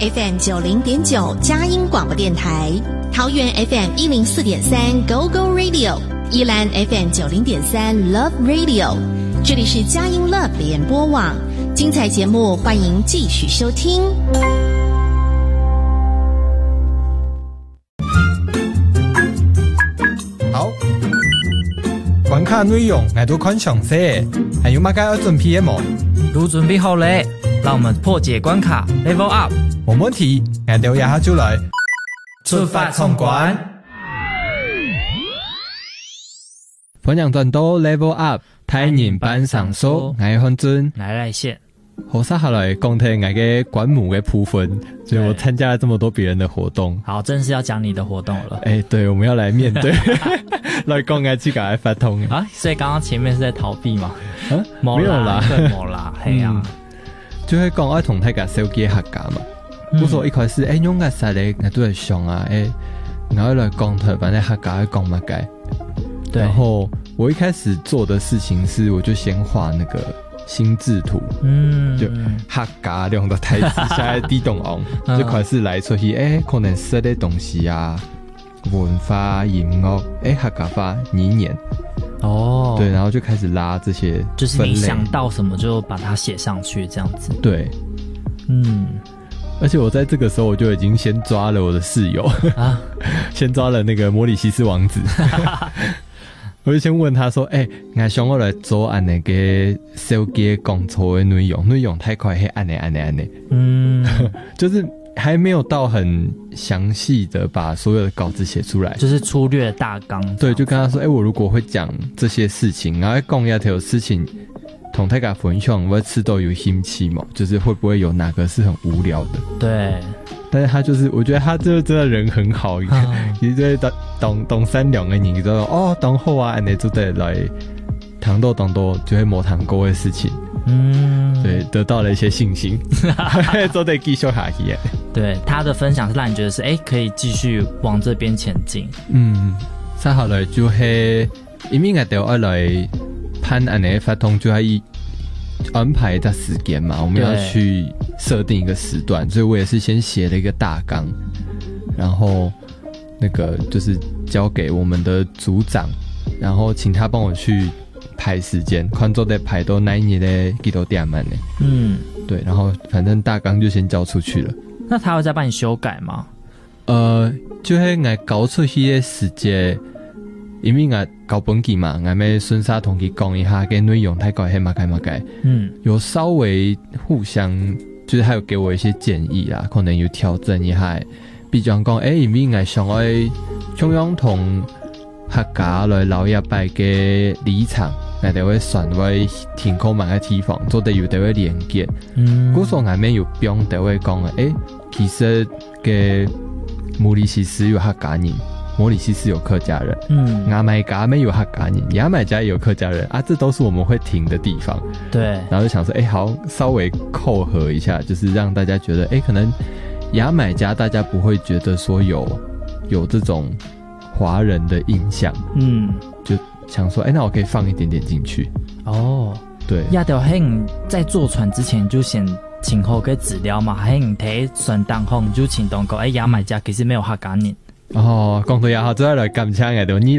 FM 90.9佳音广播电台，桃园 FM 104.3 Go Go Radio， 宜兰 FM 90.3 Love Radio， 这里是佳音 Love 联播网，精彩节目欢迎继续收听。 好，关卡内容我都看详细，还有乜嘢要准备冇？ 都准备好嘞，让我们破解关卡 ，Level Up， 冇问题，我哋一下就来出发冲关。 分享段到 Level Up， 太人班上手，我係漢尊， 来线。 好，接下來講聽我嘅觀摩嘅部分，所以我參加了這麼多別人的活動。 好，正式要講你的活動了。 對，我們要來面對，來講我自己嘅發通啊。所以剛剛前面是在逃避嗎？ 沒有啦， 冇啦，係啊。 就係講我同大家手機客家嘛。我說一開始，用個實力我都係上啊，我來講台灣的客家講乜嘅。 對。 然後我一開始做的事情是，我就先畫那個心智圖，就客家兩個台詞下來地動昂，就開始來出去，可能識的東西啊，文化、音樂，客家話語言，哦，對，然後就開始拉這些分類， 就是你想到什麼就把它寫上去，這樣子， 對，而且我在這個時候我就已經先抓了我的室友啊，先抓了那個摩里西斯王子。我就先問他說：“我想我來做按那個手機講錯的內容太快，按呢。”就是還沒有到很詳細的把所有的稿子寫出來， 就是粗略大綱。 對，就跟他說：“我如果會講這些事情，然後講一條事情同大家分享，我吃都有興趣嘛，就是會不會有哪個是很無聊的？”對。但是他就是，我覺得他這真的人很好，其實懂善良的人，就說當好啊，你就得來糖豆就會摸糖果的事情，對，得到了一些信心，都得繼續下去。 對，他的分享是讓你覺得是可以繼續往這邊前進。 接下來就是因為我哋要來辦安尼發通，就係安排的時間嘛，我們要去設定一個時段，所以我也是先寫了一個大綱，然後那個就是交給我們的組長，然後請他幫我去排時間，看做得排到哪一年的幾多點嘛呢？對，然後反正大綱就先交出去了。 那他會再幫你修改嗎？ 就是我交出去的時間，因為我搞本記嘛，我要順沙同佢講一下嘅內容，太改係乜改，有稍微互相，就是他有給我一些建議啦，可能有調整一下。比如講，因為我想要中央同客家來留一擺嘅立場，我哋會選為填空某個地方，做得有啲會連結。嗰時候我們有邊啲會講其實嘅摩里西斯有客家人。摩里西斯有客家人，牙買加沒有客家人，牙買加也有客家人啊，這都是我們會停的地方。對，然後就想說，好，稍微扣合一下，就是讓大家覺得，可能牙買加大家不會覺得說有這種華人的印象，就想說，那我可以放一點點進去。哦，對， 亞條興在坐船之前就先請好嘅資料嘛，興睇船檔後就請東講，牙買加其實沒有客家人。 講到也好，再來感謝我哋